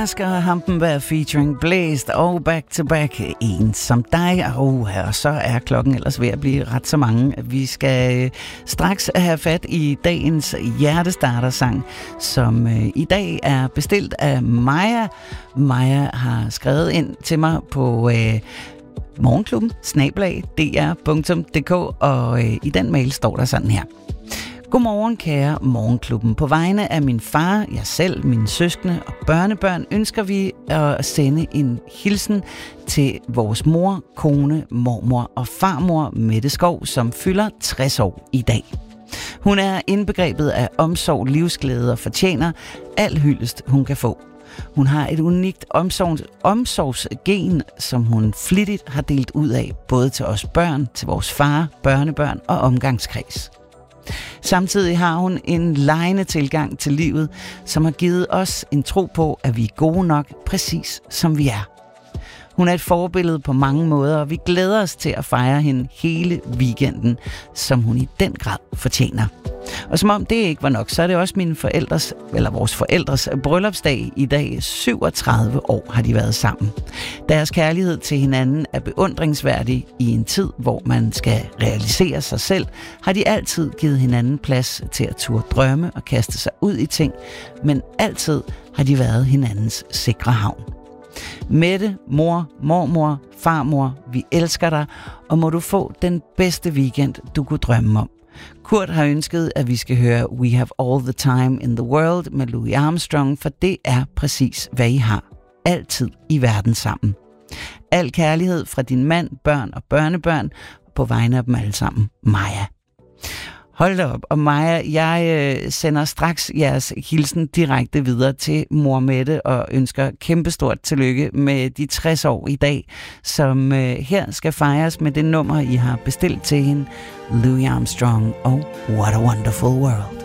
Skal Hampenberg featuring Blæst og Back to Back. En som dig. Og så er klokken ellers ved at blive ret så mange. Vi skal straks have fat i dagens hjertestartersang, som i dag er bestilt af Maja. Maja har skrevet ind til mig på morgenklubben @dr.dk, og i den mail står der sådan her: Godmorgen, kære Morgenklubben. På vegne af min far, jeg selv, mine søskende og børnebørn ønsker vi at sende en hilsen til vores mor, kone, mormor og farmor Mette Skov, som fylder 60 år i dag. Hun er indbegrebet af omsorg, livsglæde og fortjener al hyldest, hun kan få. Hun har et unikt omsorgsgen, som hun flittigt har delt ud af, både til os børn, til vores far, børnebørn og omgangskreds. Samtidig har hun en legende tilgang til livet, som har givet os en tro på, at vi er gode nok, præcis som vi er. Hun er et forbillede på mange måder, og vi glæder os til at fejre hende hele weekenden, som hun i den grad fortjener. Og som om det ikke var nok, så er det også vores forældres bryllupsdag i dag. 37 år har de været sammen. Deres kærlighed til hinanden er beundringsværdig. I en tid, hvor man skal realisere sig selv, har de altid givet hinanden plads til at turde drømme og kaste sig ud i ting, men altid har de været hinandens sikre havn. Mette, mor, mormor, farmor, vi elsker dig, og må du få den bedste weekend, du kunne drømme om. Kurt har ønsket, at vi skal høre We Have All the Time in the World med Louis Armstrong, for det er præcis, hvad I har. Altid i verden sammen. Al kærlighed fra din mand, børn og børnebørn, på vegne af dem alle sammen. Maja. Hold da op. Og Maja, jeg sender straks jeres hilsen direkte videre til mor Mette og ønsker kæmpestort tillykke med de 60 år i dag, som her skal fejres med det nummer, I har bestilt til hende, Louis Armstrong og What a Wonderful World.